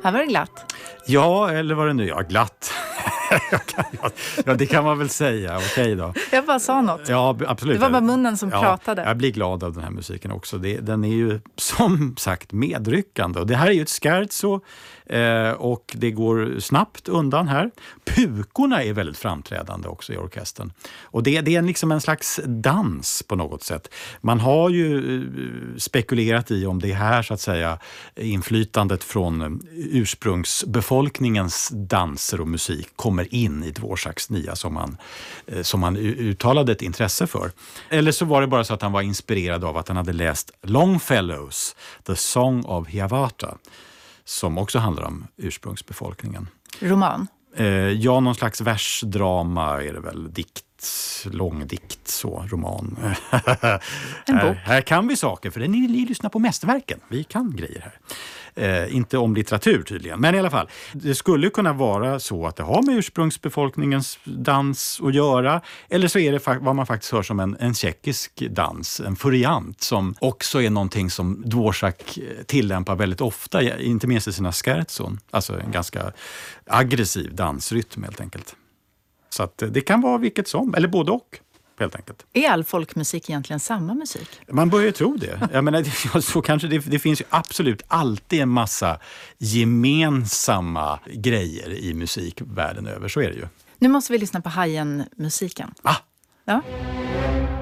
Här var det glatt. Ja, eller var det nu? Ja, glatt. Ja, det kan man väl säga. Okej då. Jag bara sa något. Ja, absolut. Det var bara munnen som pratade. Jag blir glad av den här musiken också. Den är ju som sagt medryckande. Och det här är ju ett scherzo och det går snabbt undan här. Pukorna är väldigt framträdande också i orkestern. Och det är liksom en slags dans på något sätt. Man har ju spekulerat i om det här så att säga inflytandet från ursprungsbefolkningens danser och musik kommer in i Dvořáks nia som han uttalade ett intresse för. Eller så var det bara så att han var inspirerad av att han hade läst Longfellows The Song of Hiawatha, som också handlar om ursprungsbefolkningen. Roman? Ja, någon slags versdrama är det väl, långdikt, så, roman. En bok. Här kan vi saker, för ni lyssnar på mästerverken. Vi kan grejer här. Inte om litteratur tydligen, men i alla fall. Det skulle kunna vara så att det har med ursprungsbefolkningens dans att göra, eller så är det vad man faktiskt hör som en tjeckisk dans, en furiant, som också är någonting som Dvořák tillämpar väldigt ofta, inte minst i sina scherzon. Alltså en ganska aggressiv dansrytm helt enkelt. Så att det kan vara vilket som, eller både och. Helt enkelt. Är all folkmusik egentligen samma musik? Man börjar ju tro det. Jag menar, så kanske det finns ju absolut alltid en massa gemensamma grejer i musikvärlden över. Så är det ju. Nu måste vi lyssna på Hajen-musiken. Ah! Ja.